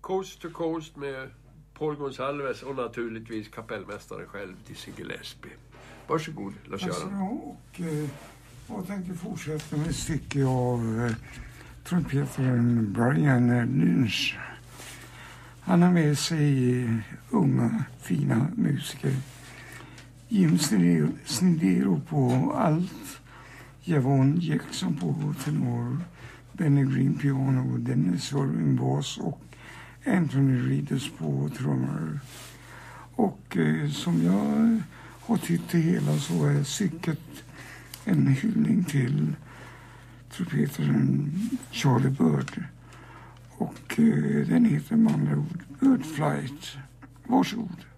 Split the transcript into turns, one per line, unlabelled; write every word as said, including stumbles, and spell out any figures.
Coast to Coast med Paul Gonsalves och naturligtvis kapellmästaren själv, Dizzy Gillespie. Varsågod, Lars-Göran.
Alltså, och eh, jag tänkte fortsätta med ett stycke av eh, trumpetaren Brian Lynch. Han har med sig eh, unga, fina musiker. Jim Snidero på allt, Javon Jackson på tenor, Benny Green piano, Dennis Irving bas och Anthony Reedus på trummor. Och eh, som jag har tyckt det hela så är stycket en hyllning till trumpetaren Charlie Bird. Och eh, den heter med andra ord Bird Flight. Varsågod.